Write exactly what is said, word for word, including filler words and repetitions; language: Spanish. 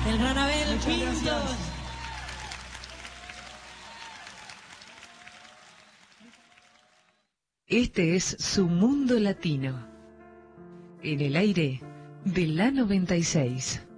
El gran Abel Muchas Pinto. gracias. Este es Su Mundo Latino. En el aire de la noventa y seis.